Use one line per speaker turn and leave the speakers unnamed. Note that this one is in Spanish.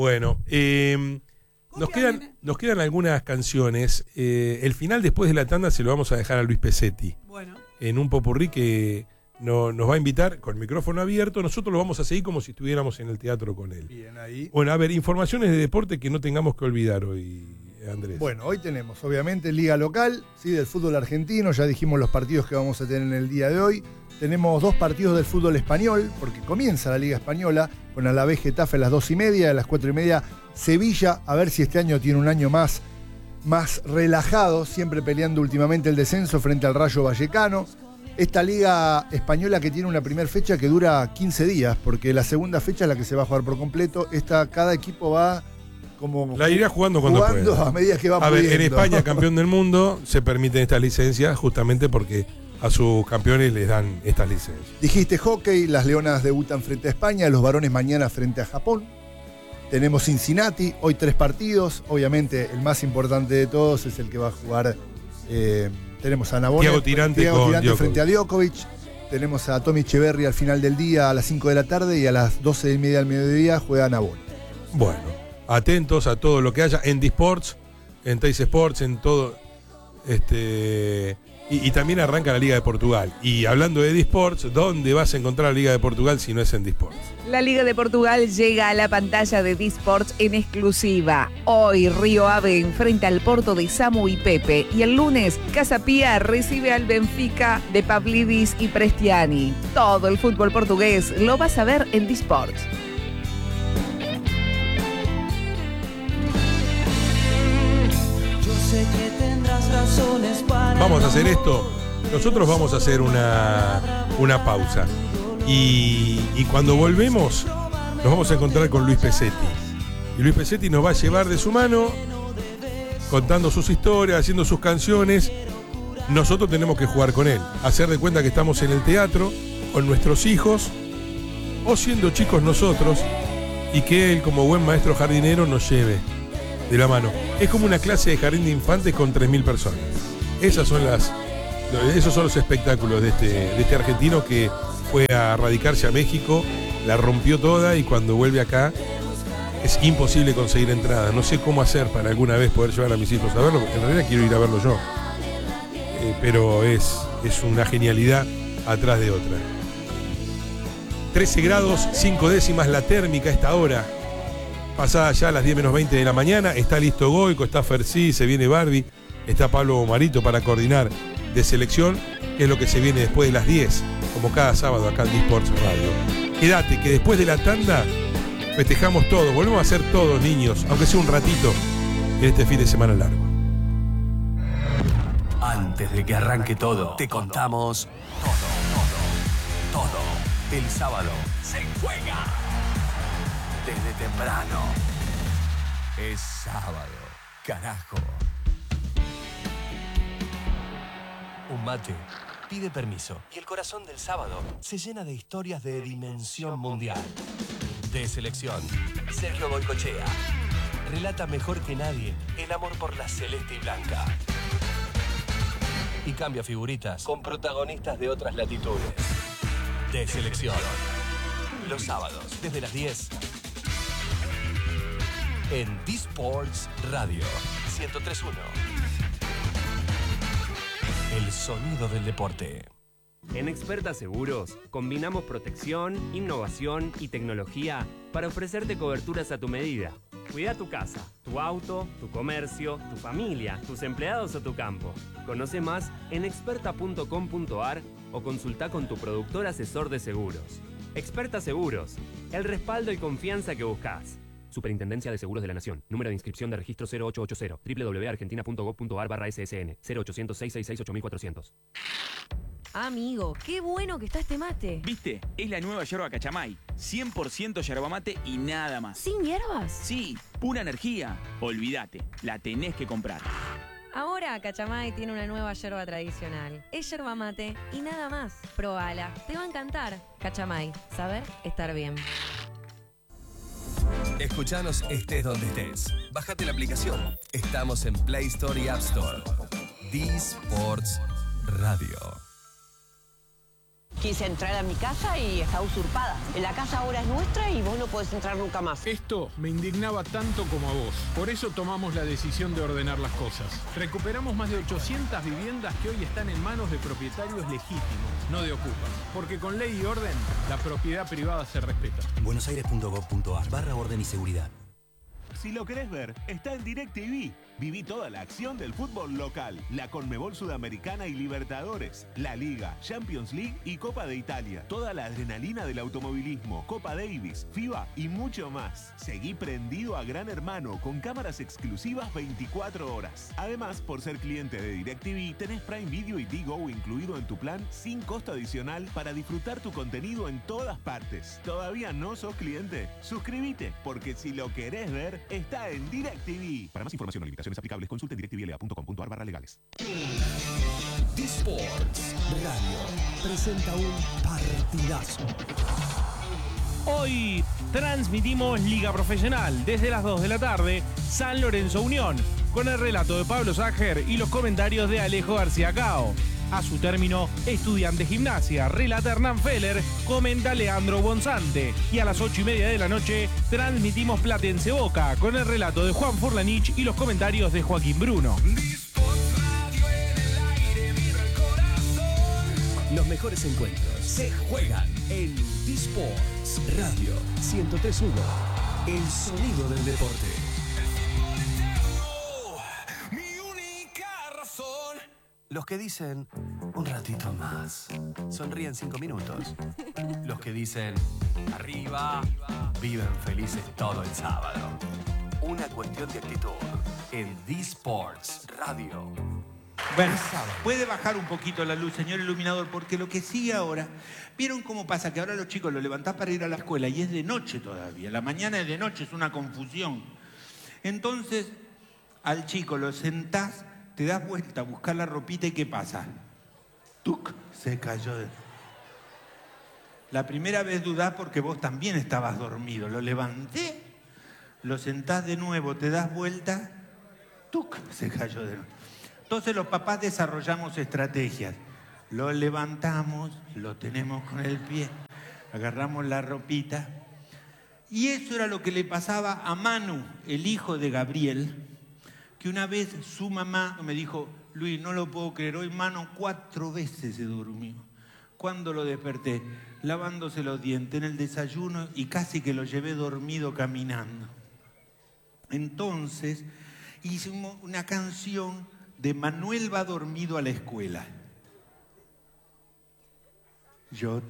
Bueno, nos quedan algunas canciones. El final después de la tanda se lo vamos a dejar a Luis Pesetti.
Bueno.
En un popurrí que nos va a invitar con micrófono abierto. Nosotros lo vamos a seguir como si estuviéramos en el teatro con él.
Bien, ahí.
Bueno, a ver, informaciones de deporte que no tengamos que olvidar hoy, Andrés.
Bueno, hoy tenemos obviamente liga local, ¿sí? Del fútbol argentino. Ya dijimos los partidos que vamos a tener en el día de hoy. Tenemos 2 partidos del fútbol español, porque comienza la Liga Española con Alavés Getafe a las 2:30, a las 4:30 Sevilla, a ver si este año tiene un año más relajado, siempre peleando últimamente el descenso frente al Rayo Vallecano. Esta Liga Española que tiene una primera fecha que dura 15 días, porque la segunda fecha es la que se va a jugar por completo. Cada equipo va como...
La irá jugando cuando pueda.
A medida que va
pudiendo.
ver,
en España, campeón del mundo, se permiten estas licencias justamente porque a sus campeones les dan estas licencias.
Dijiste hockey, las Leonas debutan frente a España, los varones mañana frente a Japón. Tenemos Cincinnati, hoy 3 partidos. Obviamente el más importante de todos es el que va a jugar... tenemos a Nabone,
Thiago Tirante
frente a Djokovic. Tenemos a Tommy Echeverry al final del día a las 5 de la tarde y a las 12:30 del mediodía juega Nabone.
Bueno, atentos a todo lo que haya en D-Sports, en Teis Sports, en todo. Y también arranca la Liga de Portugal. Y hablando de D-Sports, ¿dónde vas a encontrar la Liga de Portugal si no es en D-Sports?
La Liga de Portugal llega a la pantalla de D-Sports en exclusiva. Hoy Río Ave enfrenta al Porto de Samu y Pepe. Y el lunes, Casa Pía recibe al Benfica de Pavlidis y Prestiani. Todo el fútbol portugués lo vas a ver en D-Sports.
Yo sé que tendrás razones para...
Vamos a hacer esto. Nosotros vamos a hacer una pausa. Y cuando volvemos, nos vamos a encontrar con Luis Pesetti. Y Luis Pesetti nos va a llevar de su mano, contando sus historias, haciendo sus canciones. Nosotros tenemos que jugar con él, hacer de cuenta que estamos en el teatro, con nuestros hijos, o siendo chicos nosotros, y que él, como buen maestro jardinero, nos lleve de la mano. Es como una clase de jardín de infantes con 3.000 personas. Esos son los espectáculos de este argentino que fue a radicarse a México, la rompió toda y cuando vuelve acá es imposible conseguir entrada. No sé cómo hacer para alguna vez poder llevar a mis hijos a verlo. En realidad quiero ir a verlo yo. Pero es una genialidad atrás de otra. 13 grados, 5 décimas la térmica a esta hora. Pasada ya las 10 menos 20 de la mañana. Está listo Goico, está Fercí, se viene Barbie, está Pablo Marito para coordinar de selección, que es lo que se viene después de las 10, como cada sábado acá en D-Sports Radio. Quédate, que después de la tanda festejamos todo, volvemos a hacer todo, niños, aunque sea un ratito, en este fin de semana largo.
Antes de que arranque todo, te contamos todo. El sábado se juega desde temprano. Es sábado, carajo. Un mate pide permiso y el corazón del sábado se llena de historias de dimensión mundial. De selección, Sergio Goicoechea relata mejor que nadie el amor por la celeste y blanca. Y cambia figuritas con protagonistas de otras latitudes. De selección. Los sábados, desde las 10. En D-Sports Radio 103.1. El sonido del deporte.
En Experta Seguros, combinamos protección, innovación y tecnología para ofrecerte coberturas a tu medida. Cuida tu casa, tu auto, tu comercio, tu familia, tus empleados o tu campo. Conoce más en experta.com.ar o consulta con tu productor asesor de seguros. Experta Seguros, el respaldo y confianza que buscas. Superintendencia de Seguros de la Nación. Número de inscripción de registro 0880. www.argentina.gov.ar/SSN. 0800-666-8400.
Amigo, qué bueno que está este mate.
¿Viste? Es la nueva yerba Cachamay. 100% yerba mate y nada más.
¿Sin hierbas?
Sí, pura energía. Olvídate, la tenés que comprar.
Ahora Cachamay tiene una nueva yerba tradicional. Es yerba mate y nada más. Probala, te va a encantar. Cachamay, saber estar bien.
Escuchanos estés donde estés. Bájate la aplicación. Estamos en Play Store y App Store. D-Sports Radio.
Quise entrar a mi casa y está usurpada. La casa ahora es nuestra y vos no podés entrar nunca más.
Esto me indignaba tanto como a vos. Por eso tomamos la decisión de ordenar las cosas. Recuperamos más de 800 viviendas que hoy están en manos de propietarios legítimos, no de ocupas. Porque con ley y orden, la propiedad privada se respeta.
buenosaires.gov.ar/orden y seguridad.
Si lo querés ver, está en DirecTV. Viví toda la acción del fútbol local, la Conmebol Sudamericana y Libertadores, la Liga, Champions League y Copa de Italia. Toda la adrenalina del automovilismo, Copa Davis, FIBA y mucho más. Seguí prendido a Gran Hermano con cámaras exclusivas 24 horas. Además, por ser cliente de DirecTV, tenés Prime Video y Digo incluido en tu plan sin costo adicional para disfrutar tu contenido en todas partes. ¿Todavía no sos cliente? Suscríbete, porque si lo querés ver, está en DirecTV. Para más información o limitaciones aplicables, consulte directvla.com.ar/legales.
D-Sports Radio presenta un partidazo.
Hoy transmitimos Liga Profesional desde las 2 de la tarde, San Lorenzo Unión, con el relato de Pablo Ságer y los comentarios de Alejo García Cao. A su término, Estudiantes Gimnasia, relata Hernán Feller, comenta Leandro Bonzante. Y a las 8:30 de la noche, transmitimos Platense Boca, con el relato de Juan Furlanich y los comentarios de Joaquín Bruno.
Los mejores encuentros se juegan en D-Sports Radio 103.1. El sonido del deporte. Los que dicen un ratito más sonríen 5 minutos. Los que dicen arriba viven felices todo el sábado. Una cuestión de actitud en D-Sports Radio.
Bueno, puede bajar un poquito la luz, señor iluminador, porque lo que sigue ahora, ¿vieron cómo pasa? Que ahora los chicos los levantás para ir a la escuela y es de noche todavía. La mañana es de noche, es una confusión. Entonces, al chico lo sentás, te das vuelta a buscar la ropita y ¿qué pasa? ¡Tuc! Se cayó. La primera vez dudás porque vos también estabas dormido. Lo levanté, lo sentás de nuevo, te das vuelta, ¡tuc! Se cayó de nuevo. Entonces los papás desarrollamos estrategias. Lo levantamos, lo tenemos con el pie, agarramos la ropita. Y eso era lo que le pasaba a Manu, el hijo de Gabriel, que una vez su mamá me dijo, Luis, no lo puedo creer, hoy Manu 4 veces se durmió. Cuando lo desperté, lavándose los dientes en el desayuno y casi que lo llevé dormido caminando. Entonces hicimos una canción de Manuel va dormido a la escuela. Yo